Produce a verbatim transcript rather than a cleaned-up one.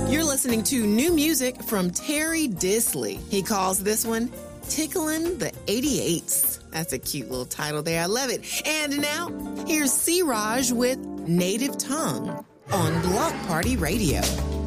You're listening to new music from Terry Disley. He calls this one Tickling the eighty-eights. That's a cute little title there. I love it. And now, here's C. Raj with Native Tongue on Block Party Radio.